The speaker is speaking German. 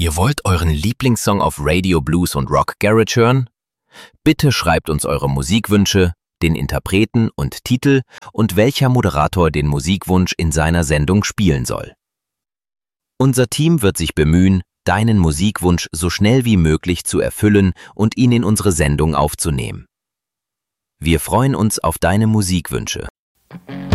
Ihr wollt euren Lieblingssong auf Radio, Blues und Rock Garage hören? Bitte schreibt uns eure Musikwünsche, den Interpreten und Titel und welcher Moderator den Musikwunsch in seiner Sendung spielen soll. Unser Team wird sich bemühen, deinen Musikwunsch so schnell wie möglich zu erfüllen und ihn in unsere Sendung aufzunehmen. Wir freuen uns auf deine Musikwünsche.